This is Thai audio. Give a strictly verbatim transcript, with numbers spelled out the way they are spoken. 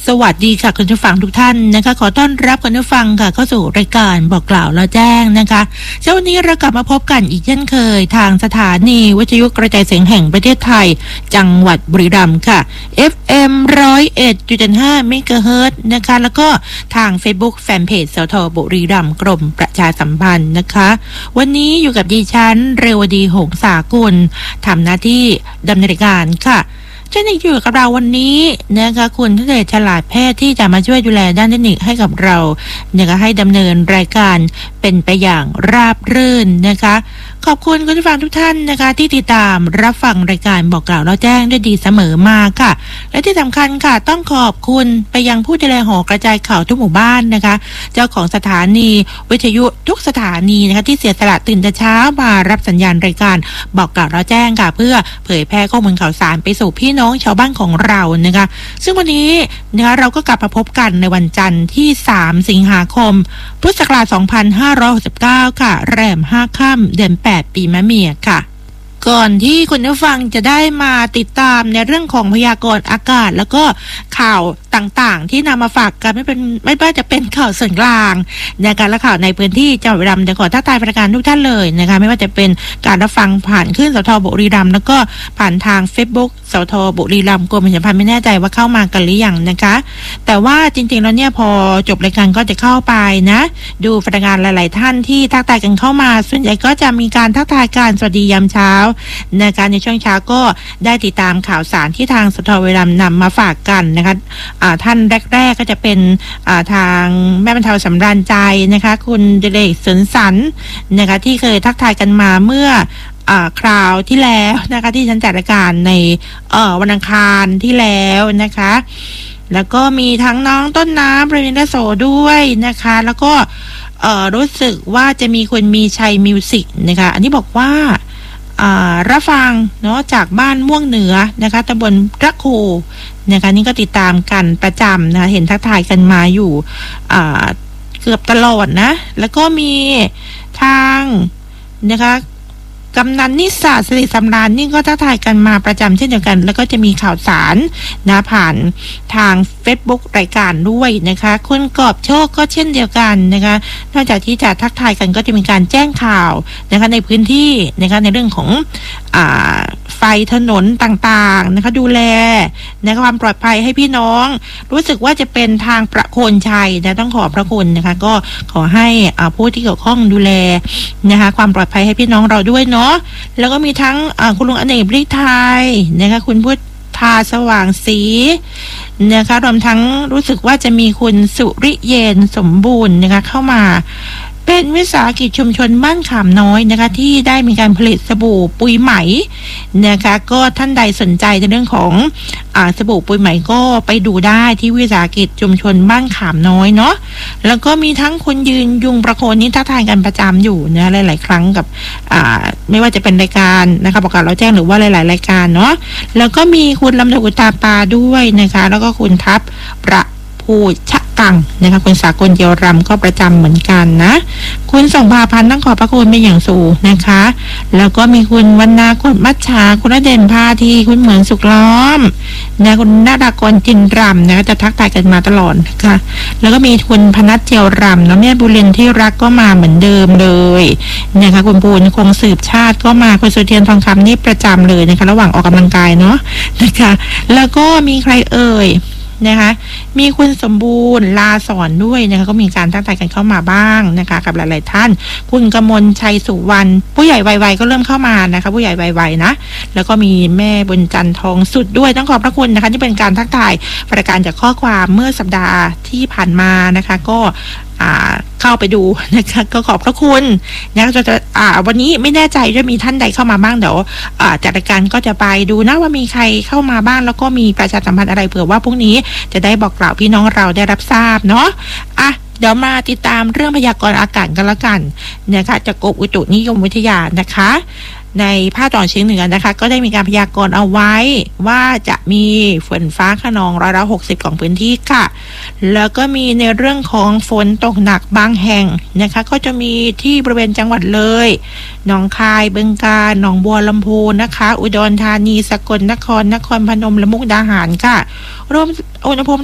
สวัสดีค่ะคุณผู้ฟังทุกท่านนะคะขอต้อนรับคุณผู้ฟังค่ะเข้าสู่รายการบอกกล่าวแล้วแจ้งนะคะเช้าวันนี้เรากลับมาพบกันอีกเช่นเคยทางสถานีวิทยุกระจายเสียงแห่งประเทศไทยจังหวัดบุรีรัมย์ค่ะ เอฟ เอ็ม หนึ่งศูนย์เอ็ดจุดห้า เมกะเฮิรตซ์นะคะแล้วก็ทาง Facebook Fanpage สท.บุรีรัมย์กรมประชาสัมพันธ์นะคะวันนี้อยู่กับดิฉันเรวดีหงสากุลทำหน้าที่ดำเนินรายการค่ะเช่นที่อยู่กับเราวันนี้นะคะคุณทเดชฉลาดแพทย์ที่จะมาช่วยดูแลด้านเทคนิคให้กับเรานะคะให้ดำเนินรายการเป็นไปอย่างราบรื่นนะคะขอบคุณคุณผู้ฟังทุกท่านนะคะที่ติดตามรับฟังรายการบอกกล่าวแล้วแจ้งด้วยดีเสมอมาค่ะและที่สำคัญค่ะต้องขอบคุณไปยังผู้ดูแลหอกระจายข่าวทุกหมู่บ้านนะคะเจ้าของสถานีวิทยุทุกสถานีนะคะที่เสียสละตื่นแต่เช้ามารับสัญญาณรายการบอกกล่าวแล้วแจ้งค่ะเพื่อเผยแพร่ข้อมูลข่าวสารไปสู่พี่น้องชาวบ้านของเรานะคะซึ่งวันนี้นะคะเราก็กลับมาพบกันในวันจันทร์ที่สามสิงหาคมพุทธศักราชสองพันห้าร้อยหกสิบเก้าค่ะแรมห้าค่ำเดือนแปดปีมะเมียค่ะก่อนที่คุณผู้ฟังจะได้มาติดตามในเรื่องของพยากรณ์อากาศแล้วก็ข่าวต่างๆที่นำมาฝากกันไม่เป็นไม่ว่าจะเป็นข่าวส่วนกลางนะคะและข่าวในพื้นที่จังหวัดบุรีรัมย์จะขอทักทายประการทุกท่านเลยนะคะไม่ว่าจะเป็นการรับฟังผ่านคลื่นสท.บุรีรัมย์แล้วก็ผ่านทาง Facebook สท.บุรีรัมย์กรมประชาสัมพันธ์ไม่แน่ใจว่าเข้ามากันหรือยังนะคะแต่ว่าจริงๆแล้วเนี่ยพอจบรายการก็จะเข้าไปนะดูพนักงานหลายๆท่านที่ทักทายกันเข้ามาส่วนใหญ่ก็จะมีการทักทายการสวัสดียามเช้านะคะในช่วงเช้าก็ได้ติดตามข่าวสารที่ทางสท.บุรีรัมย์นำมาฝากกันนะคะท่านแรกๆก็จะเป็นทางแม่บรรเทาสำราญใจนะคะคุณเดเลกสนสันนะคะที่เคยทักทายกันมาเมื่อคราวที่แล้วนะคะที่ฉันจัดรายการในวันอังคารที่แล้วนะคะแล้วก็มีทั้งน้องต้นน้ำประวินทโสด้วยนะคะแล้วก็รู้สึกว่าจะมีคนมีชัยมิวสิกนะคะอันนี้บอกว่ารับฟังเนาะจากบ้านม่วงเหนือนะคะตำบลพระครูนะคะนี่ก็ติดตามกันประจำนะคะเห็นทักทายกันมาอยู่เกือบตลอดนะแล้วก็มีทางนะคะกำนันนิสาสิริสำราญนี่ก็ทักทายกันมาประจำเช่นเดียวกันแล้วก็จะมีข่าวสารนะผ่านทาง Facebook รายการด้วยนะคะคุณกอบโชคก็เช่นเดียวกันนะคะนอกจากที่จะทักทายกันก็จะมีการแจ้งข่าวนะคะในพื้นที่นะคะในเรื่องของอ่าไฟถนนต่างๆนะคะดูแลนะคะความปลอดภัยให้พี่น้องรู้สึกว่าจะเป็นทางประโคนชัยนะต้องขอบพระคุณนะคะก็ขอให้อ่าผู้ที่เกี่ยวข้องดูแลนะคะความปลอดภัยให้พี่น้องเราด้วยเนาะแล้วก็มีทั้งคุณลุงอเนกบริไทยนะคะคุณพุทธาสว่างศรีนะคะรวมทั้งรู้สึกว่าจะมีคุณสุริเยนสมบูรณ์นะคะเข้ามาเป็นวิสาหกิจชุมชนบ้านขามน้อยนะคะที่ได้มีการผลิตสบู่ปุยไหมนะคะก็ท่านใดสนใจในเรื่องของอ่าสบู่ปุยไหมก็ไปดูได้ที่วิสาหกิจชุมชนบ้านขามน้อยเนาะแล้วก็มีทั้งคนยืนยุงประโคนนี้ทักทายกันประจำอยู่นะหลายๆครั้งกับอ่าไม่ว่าจะเป็นรายการนะคะประกาศเราแจ้งหรือว่าหลายๆรายการเนาะแล้วก็มีคุณลำดาอุตาปาด้วยนะคะแล้วก็คุณทัพประภูชะกังนะคะคุณสากลเยียวรำก็ประจำเหมือนกันนะคุณส่งพาพันธ์ต้องขอบพระคุณเป็นอย่างสูงนะคะแล้วก็มีคุณวรรณากฎมัชชาคุณณเด่นพาทีคุณเหมือนสุขล้อมนะคุณนาดากรจินรำนะคะจะทักทายกันมาตลอดนะคะแล้วก็มีคุณพนัทเจียวรำน้องแม่บุเรนที่รักก็มาเหมือนเดิมเลยนะคะคุณปูนคงสืบชาติก็มาคุณสุเทียนทองคำนี่ประจำเลยนะคะระหว่างออกกำลังกายเนาะนะคะแล้วก็มีใครเอ่ยนะคะมีคุณสมบูรณ์ลาสอนด้วยนะคะก็มีการทักทายกันเข้ามาบ้างนะคะกับหลายๆท่านคุณกมลชัยสุวรรณผู้ใหญ่วัยๆก็เริ่มเข้ามานะคะผู้ใหญ่วัยๆนะแล้วก็มีแม่บุญจันทร์ทองสุดด้วยต้องขอบพระคุณนะคะที่เป็นการทักทายประการจากข้อความเมื่อสัปดาห์ที่ผ่านมานะคะก็เข้าไปดูนะคะก็ขอบพระคุณนะจะจะอ่าวันนี้ไม่แน่ใจว่ามีท่านใดเข้ามาบ้างเดี๋ยวจัดรายการก็จะไปดูนะว่ามีใครเข้ามาบ้างแล้วก็มีประชาสัมพันธ์อะไรเผื่อว่าพรุ่งนี้จะได้บอกกล่าวพี่น้องเราได้รับทราบเนาะอ่ะเดี๋ยวมาติดตามเรื่องพยากรณ์อากาศกันละกันนะคะจากกรมอุตุนิยมวิทยานะคะในภาคตะวันออกเฉียงเหนือนะคะก็ได้มีการพยากรณ์เอาไว้ว่าจะมีฝนฟ้าคะนองร้อยละหกสิบของพื้นที่ค่ะแล้วก็มีในเรื่องของฝนตกหนักบางแห่งนะคะก็จะมีที่บริเวณจังหวัดเลยหนองคายบึงกาฬหนองบัวลำพูนะคะอุดรธานีสกลนครนครพนมและมุกดาหารค่ะรวมอุณหภูมิ